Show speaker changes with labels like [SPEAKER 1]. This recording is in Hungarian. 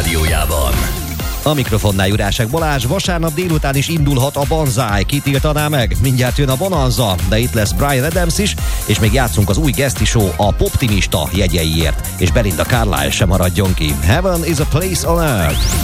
[SPEAKER 1] rádiójában.
[SPEAKER 2] A mikrofonnál Jurásek Balázs. Vasárnap délután is indulhat a Banzai. Ki tiltaná meg? Mindjárt jön a Bonanza, de itt lesz Bryan Adams is, és még játszunk az új Geszti Show a Poptimista jegyeiért. És Belinda Carlisle sem maradjon ki. Heaven is a place on earth.